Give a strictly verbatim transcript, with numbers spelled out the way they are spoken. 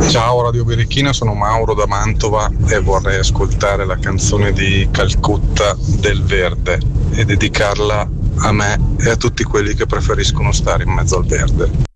Ciao Radio Birichina, sono Mauro da Mantova e vorrei ascoltare la canzone di Calcutta del Verde e dedicarla a me e a tutti quelli che preferiscono stare in mezzo al verde.